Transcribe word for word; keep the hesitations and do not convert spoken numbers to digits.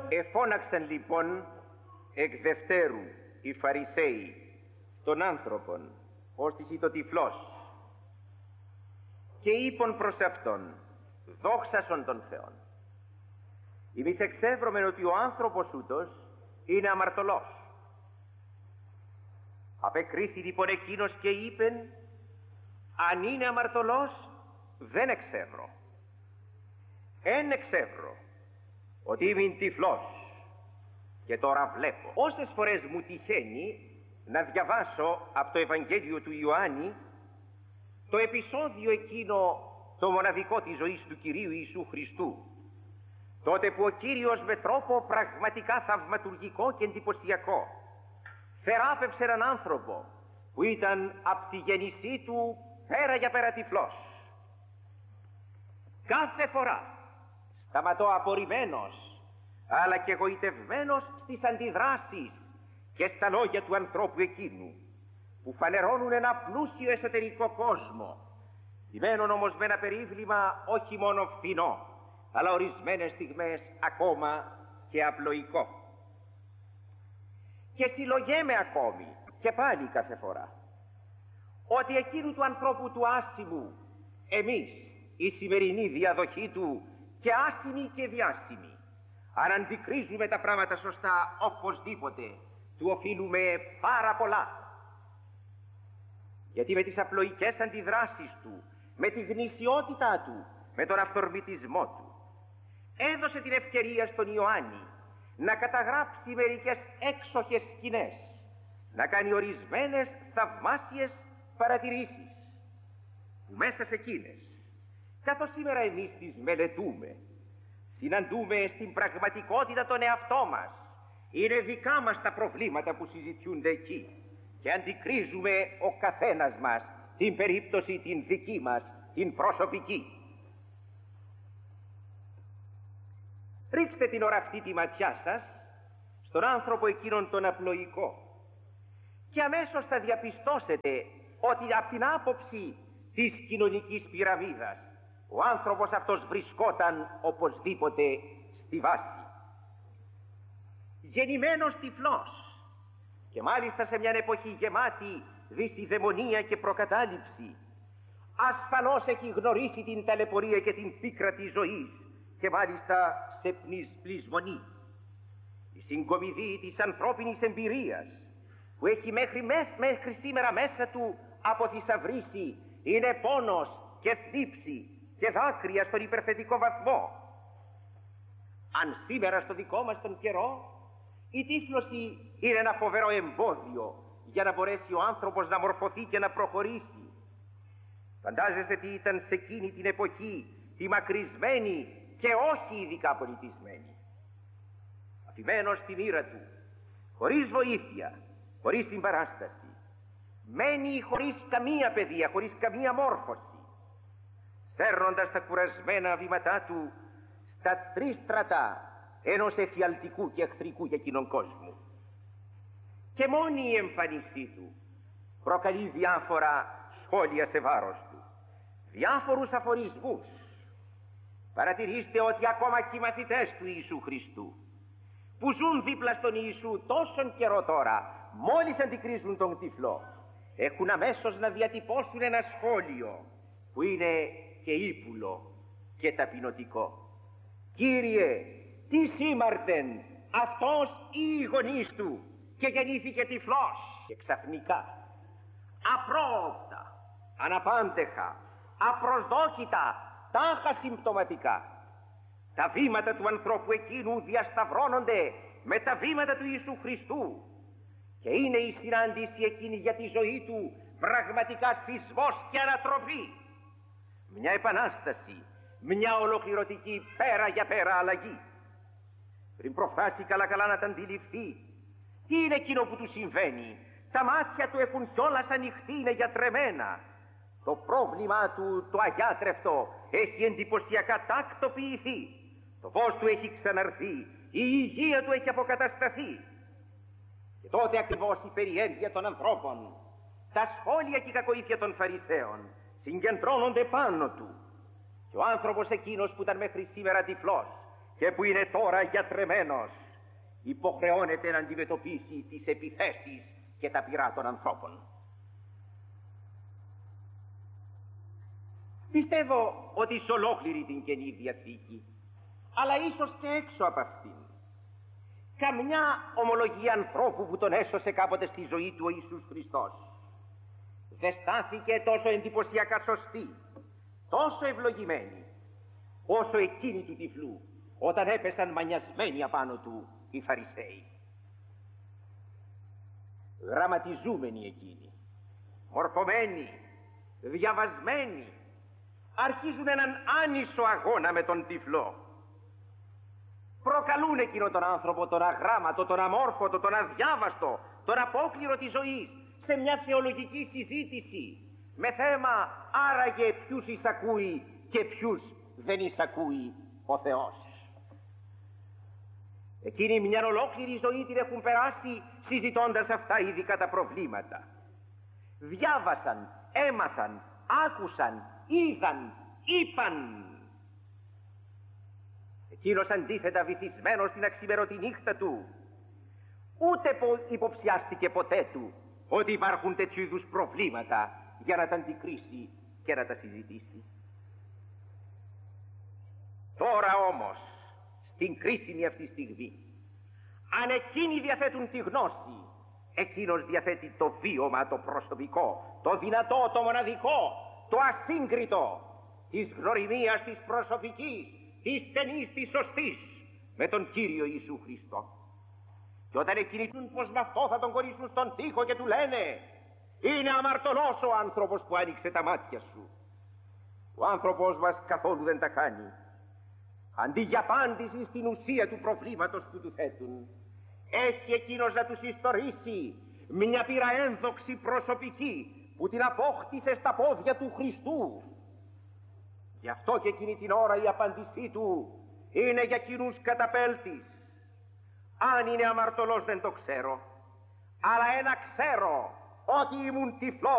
Εφώναξαν λοιπόν εκ δευτέρου οι Φαρισαίοι των άνθρωπον ως της το τυφλός και είπον προς αυτόν, δόξασον τον Θεόν. Εμείς εξεύρωμεν ότι ο άνθρωπος ούτως είναι αμαρτωλός. Απεκρίθη λοιπόν εκείνος και είπεν, αν είναι αμαρτωλός δεν εξεύρω. Εν εξεύρω ότι είμαι τυφλός και τώρα βλέπω. Όσες φορές μου τυχαίνει να διαβάσω από το Ευαγγέλιο του Ιωάννη το επεισόδιο εκείνο το μοναδικό της ζωής του Κυρίου Ιησού Χριστού, τότε που ο Κύριος με τρόπο πραγματικά θαυματουργικό και εντυπωσιακό θεράπευσε έναν άνθρωπο που ήταν από τη γέννησή του πέρα για πέρα τυφλός. Κάθε φορά σταματώ απορριμμένος αλλά και εγωιτευμένος στις αντιδράσεις και στα λόγια του ανθρώπου εκείνου που φανερώνουν ένα πλούσιο εσωτερικό κόσμο, ντυμένον όμως με ένα περίβλημα όχι μόνο φθηνό αλλά ορισμένες στιγμές ακόμα και απλοϊκό. Και συλλογέμαι ακόμη και πάλι κάθε φορά ότι εκείνου του ανθρώπου του άσημου εμείς, η σημερινή διαδοχή του και άσημη και διάσημη, αν αντικρίζουμε τα πράγματα σωστά, οπωσδήποτε του οφείλουμε πάρα πολλά. Γιατί με τις απλοϊκές αντιδράσεις του, με τη γνησιότητά του, με τον αυθορμητισμό του, έδωσε την ευκαιρία στον Ιωάννη να καταγράψει μερικές έξοχες σκηνές, να κάνει ορισμένες θαυμάσιες παρατηρήσεις, που μέσα σε εκείνες, καθώς σήμερα εμείς τις μελετούμε, συναντούμε στην πραγματικότητα τον εαυτό μας. Είναι δικά μας τα προβλήματα που συζητιούνται εκεί και αντικρίζουμε ο καθένας μας την περίπτωση την δική μας, την προσωπική. Ρίξτε την ώρα αυτή τη ματιά σας στον άνθρωπο εκείνον τον απλοϊκό και αμέσως θα διαπιστώσετε ότι από την άποψη της κοινωνικής πυραμίδας ο άνθρωπος αυτός βρισκόταν οπωσδήποτε στη βάση. Γεννημένος τυφλός και μάλιστα σε μια εποχή γεμάτη δυσιδαιμονία και προκατάληψη, ασφαλώς έχει γνωρίσει την ταλαιπωρία και την πίκρα της ζωής και μάλιστα σε πλεισμονή. Η συγκομιδή της ανθρώπινης εμπειρίας που έχει μέχρι, μέχρι σήμερα μέσα του αποθυσαυρίσει είναι πόνος και θλίψη και δάκρυα στον υπερθετικό βαθμό. Αν σήμερα στο δικό μας τον καιρό η τύφλωση είναι ένα φοβερό εμπόδιο για να μπορέσει ο άνθρωπος να μορφωθεί και να προχωρήσει, φαντάζεστε τι ήταν σε εκείνη την εποχή τη μακρισμένη και όχι ειδικά πολιτισμένη. Αφημένος στη μοίρα του, χωρίς βοήθεια, χωρίς συμπαράσταση, μένει χωρίς καμία παιδεία, χωρίς καμία μόρφωση, σέρνοντας τα κουρασμένα βήματά του στα τρίστρατα ενός εφιαλτικού και εχθρικού για εκείνον κόσμου. Και μόνη η εμφανίσή του προκαλεί διάφορα σχόλια σε βάρος του, διάφορους αφορισμούς. Παρατηρήστε ότι ακόμα και οι μαθητές του Ιησού Χριστού που ζουν δίπλα στον Ιησού τόσον καιρό τώρα, μόλις αντικρίζουν τον τυφλό, έχουν αμέσως να διατυπώσουν ένα σχόλιο που είναι και ύπουλο και ταπεινωτικό. Κύριε, τι σήμαρτεν αυτός ή οι γονείς του και γεννήθηκε τυφλός? Και ξαφνικά, απρόοπτα, αναπάντεχα, απροσδόκητα, τάχα συμπτωματικά, τα βήματα του ανθρώπου εκείνου διασταυρώνονται με τα βήματα του Ιησού Χριστού και είναι η συνάντηση εκείνη για τη ζωή του πραγματικά σεισμός και ανατροπή. Μια επανάσταση, μια ολοκληρωτική πέρα για πέρα αλλαγή. Πριν προφτάσει καλά καλά να τα αντιληφθεί, τι είναι εκείνο που του συμβαίνει? Τα μάτια του έχουν κιόλας ανοιχτεί, είναι γιατρεμένα. Το πρόβλημά του, το αγιάτρευτο, έχει εντυπωσιακά τακτοποιηθεί. Το φως του έχει ξαναρθεί, η υγεία του έχει αποκατασταθεί. Και τότε ακριβώς η περιέργεια των ανθρώπων, τα σχόλια και η κακοήθεια των Φαρισαίων συγκεντρώνονται πάνω του. Και ο άνθρωπος εκείνος που ήταν μέχρι σήμερα τυφλός και που είναι τώρα γιατρεμένος, υποχρεώνεται να αντιμετωπίσει τις επιθέσεις και τα πειρά των ανθρώπων. Πιστεύω ότι σε ολόκληρη την Καινή Διαθήκη, αλλά ίσως και έξω από αυτήν, καμιά ομολογία ανθρώπου που τον έσωσε κάποτε στη ζωή του ο Ιησούς Χριστός δεν στάθηκε τόσο εντυπωσιακά σωστή, τόσο ευλογημένη, όσο εκείνη του τυφλού, όταν έπεσαν μανιασμένοι απάνω του οι Φαρισαίοι. Γραμματιζούμενοι εκείνοι, μορφωμένοι, διαβασμένοι, αρχίζουν έναν άνισο αγώνα με τον τυφλό. Προκαλούν εκείνο τον άνθρωπο, τον αγράμματο, τον αμόρφωτο, τον αδιάβαστο, τον απόκληρο της ζωής, σε μια θεολογική συζήτηση με θέμα άραγε ποιους εισακούει και ποιους δεν εισακούει ο Θεός. Εκείνοι μια ολόκληρη ζωή την έχουν περάσει συζητώντας αυτά ειδικά τα προβλήματα. Διάβασαν, έμαθαν, άκουσαν, είδαν, είπαν. Εκείνος αντίθετα βυθισμένος στην αξιμερωτή νύχτα του, ούτε υποψιάστηκε ποτέ του ότι υπάρχουν τέτοιου είδους προβλήματα για να τα αντικρίσει και να τα συζητήσει. Τώρα όμως, στην κρίσιμη αυτή στιγμή, αν εκείνοι διαθέτουν τη γνώση, εκείνος διαθέτει το βίωμα, το προσωπικό, το δυνατό, το μοναδικό, το ασύγκριτο, της γνωριμίας της προσωπικής, της στενής, της σωστής, με τον Κύριο Ιησού Χριστό. Και όταν εκκινηθούν πως με αυτό θα τον κορίσουν στον τοίχο και του λένε «Είναι αμαρτωλός ο άνθρωπος που άνοιξε τα μάτια σου». Ο άνθρωπος μας καθόλου δεν τα κάνει. Αντί για απάντηση στην ουσία του προβλήματος που του θέτουν, έχει εκείνος να τους ιστορήσει μια πείρα ένδοξη προσωπική που την απόκτησε στα πόδια του Χριστού. Γι' αυτό και εκείνη την ώρα η απάντησή του είναι για κοινούς καταπέλτης. Αν είναι αμαρτωλός δεν το ξέρω, αλλά ένα ξέρω, ότι ήμουν τυφλός